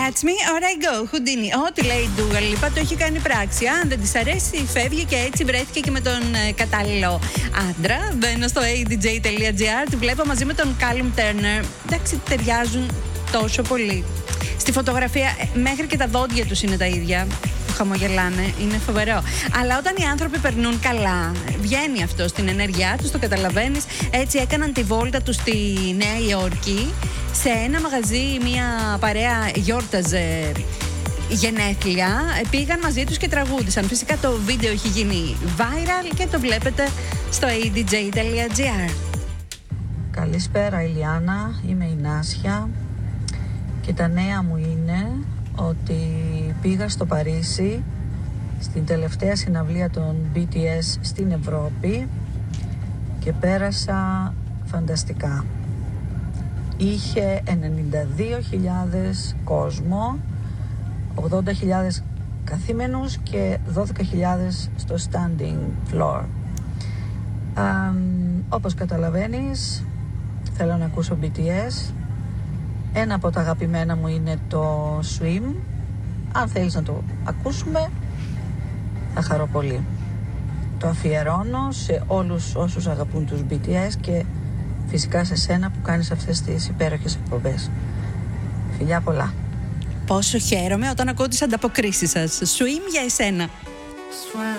Catch me or I go, Houdini. Ό,τι λέει η Dua Lipa το έχει κάνει πράξη. Αν δεν της αρέσει, φεύγει και έτσι βρέθηκε και με τον κατάλληλο άντρα. Μπαίνω στο adj.gr, τη βλέπω μαζί με τον Callum Turner. Εντάξει, ταιριάζουν τόσο πολύ. Στη φωτογραφία, μέχρι και τα δόντια τους είναι τα ίδια. Χαμογελάνε, είναι φοβερό. Αλλά όταν οι άνθρωποι περνούν καλά, βγαίνει αυτό στην ενέργειά τους, το καταλαβαίνεις. Έτσι έκαναν τη βόλτα τους στη Νέα Υόρκη. Σε ένα μαγαζί, μια παρέα γιόρταζε γενέθλια. Πήγαν μαζί τους και τραγούδισαν. Φυσικά το βίντεο έχει γίνει viral και το βλέπετε στο adj.gr. Καλησπέρα Ηλιάνα, είμαι η Νάσια και τα νέα μου είναι ότι πήγα στο Παρίσι στην τελευταία συναυλία των BTS στην Ευρώπη και πέρασα φανταστικά. Είχε 92.000 κόσμο, 80.000 καθήμενους και 12.000 στο standing floor. Όπως καταλαβαίνεις, θέλω να ακούσω BTS. Ένα από τα αγαπημένα μου είναι το Swim. Αν θέλεις να το ακούσουμε, θα χαρώ πολύ. Το αφιερώνω σε όλους όσους αγαπούν τους BTS και φυσικά σε σένα που κάνεις αυτές τις υπέροχες εκπομπές. Φιλιά πολλά. Πόσο χαίρομαι όταν ακούω τις ανταποκρίσεις σας. Swim για εσένα.